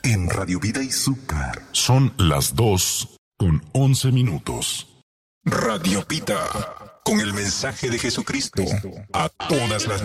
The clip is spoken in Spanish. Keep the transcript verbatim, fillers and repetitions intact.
en Radio Vida y Azúcar. Son las dos con once minutos. Radio Pita, con el mensaje de Jesucristo a todas las